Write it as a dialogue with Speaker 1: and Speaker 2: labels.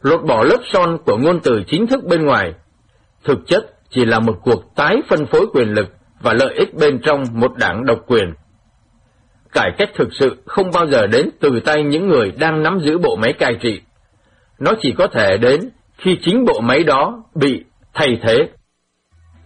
Speaker 1: lột bỏ lớp son của ngôn từ chính thức bên ngoài, thực chất chỉ là một cuộc tái phân phối quyền lực và lợi ích bên trong một đảng độc quyền. Cải cách thực sự không bao giờ đến từ tay những người đang nắm giữ bộ máy cai trị. Nó chỉ có thể đến khi chính bộ máy đó bị thay thế.